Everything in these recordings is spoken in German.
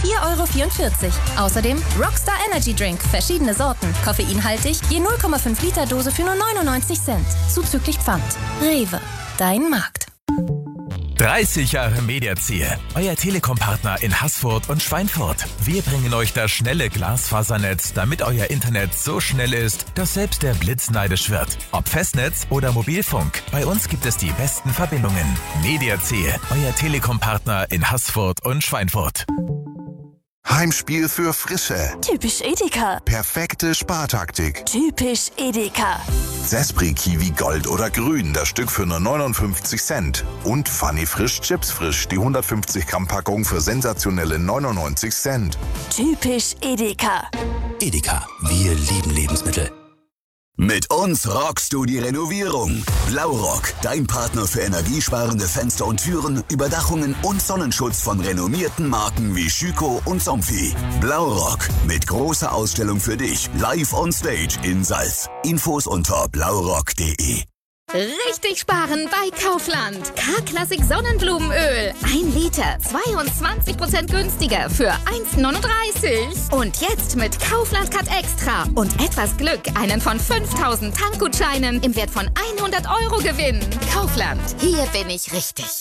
4,44 €. Außerdem Rockstar Energy Drink, verschiedene Sorten, koffeinhaltig, je 0,5 Liter Dose für nur 99 Cent. Zuzüglich Pfand. Rewe, dein Markt. 30 Jahre Mediaziel, euer Telekom-Partner in Haßfurt und Schweinfurt. Wir bringen euch das schnelle Glasfasernetz, damit euer Internet so schnell ist, dass selbst der Blitz neidisch wird. Ob Festnetz oder Mobilfunk, bei uns gibt es die besten Verbindungen. Mediaziel, euer Telekom-Partner in Haßfurt und Schweinfurt. Heimspiel für Frische. Typisch Edeka. Perfekte Spartaktik. Typisch Edeka. Sespri Kiwi Gold oder Grün, das Stück für nur 59 Cent. Und Funny Frisch Chips Frisch, die 150 Gramm Packung für sensationelle 99 Cent. Typisch Edeka. Edeka, wir lieben Lebensmittel. Mit uns rockst du die Renovierung. Blaurock, dein Partner für energiesparende Fenster und Türen, Überdachungen und Sonnenschutz von renommierten Marken wie Schüco und Somfy. Blaurock, mit großer Ausstellung für dich, live on stage in Salz. Infos unter blaurock.de. Richtig sparen bei Kaufland. K-Klassik Sonnenblumenöl. 1 Liter, 22% günstiger für 1,39 €. Und jetzt mit Kaufland Cut Extra und etwas Glück einen von 5.000 Tankgutscheinen im Wert von 100 € gewinnen. Kaufland, hier bin ich richtig.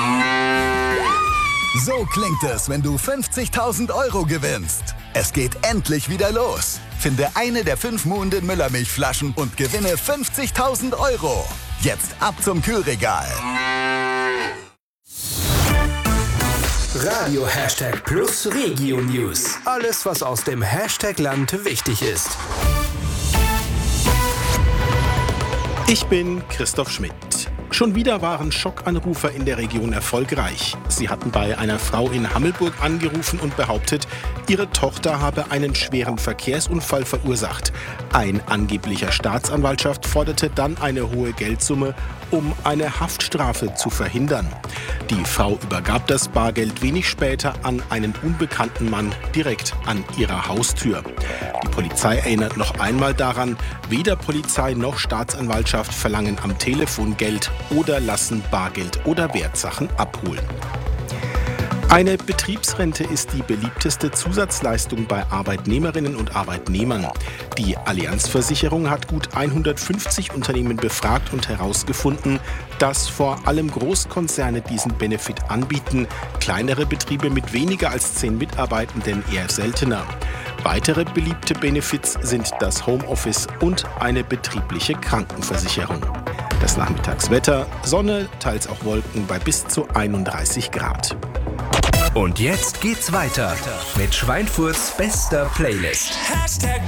So klingt es, wenn du 50.000 € gewinnst. Es geht endlich wieder los. Finde eine der 5 Muhnden Müllermilchflaschen und gewinne 50.000 €. Jetzt ab zum Kühlregal. Radio #+ Regio News. Alles, was aus dem Hashtag-Land wichtig ist. Ich bin Christoph Schmidt. Schon wieder waren Schockanrufer in der Region erfolgreich. Sie hatten bei einer Frau in Hammelburg angerufen und behauptet, ihre Tochter habe einen schweren Verkehrsunfall verursacht. Ein angeblicher Staatsanwaltschaft forderte dann eine hohe Geldsumme, um eine Haftstrafe zu verhindern. Die Frau übergab das Bargeld wenig später an einen unbekannten Mann direkt an ihrer Haustür. Die Polizei erinnert noch einmal daran, weder Polizei noch Staatsanwaltschaft verlangen am Telefon Geld oder lassen Bargeld oder Wertsachen abholen. Eine Betriebsrente ist die beliebteste Zusatzleistung bei Arbeitnehmerinnen und Arbeitnehmern. Die Allianz-Versicherung hat gut 150 Unternehmen befragt und herausgefunden, dass vor allem Großkonzerne diesen Benefit anbieten, kleinere Betriebe mit weniger als 10 Mitarbeitenden eher seltener. Weitere beliebte Benefits sind das Homeoffice und eine betriebliche Krankenversicherung. Das Nachmittagswetter, Sonne, teils auch Wolken bei bis zu 31 Grad. Und jetzt geht's weiter mit Schweinfurts bester Playlist.